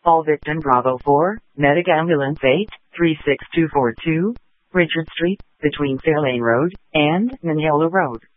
All victim Bravo 4, Medic Ambulance 8, 36242, Richard Street, between Fairlane Road and Manila Road.